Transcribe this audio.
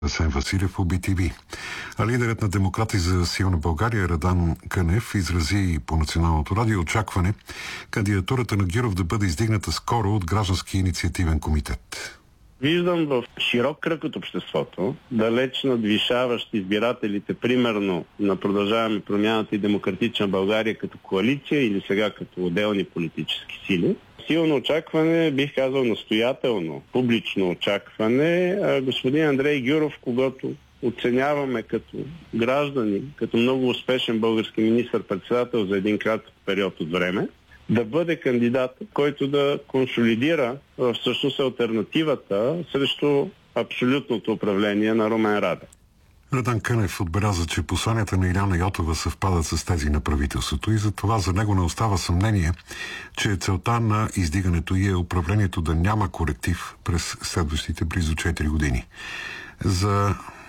Асен Василев по BTV. А лидерът на Демократи за силна България Радан Кънев изрази по Националното радио очакване кандидатурата на Гюров да бъде издигната скоро от Граждански инициативен комитет. Виждам в широк кръг от обществото, далеч надвишаващ избирателите, примерно на Продължаваме промяната и Демократична България като коалиция или сега като отделни политически сили. Силно очакване, бих казал настоятелно, публично очакване, господин Андрей Гюров, когато оценяваме като граждани, като много успешен български министър-председател за един кратък период от време, да бъде кандидат, който да консолидира всъщност алтернативата срещу абсолютното управление на Румен Радев. Радан Кънев отбеляза, че посланията на Илияна Йотова съвпадат с тези на правителството и затова за него не остава съмнение, че целта на издигането ѝ е управлението да няма коректив през следващите близо 4 години. За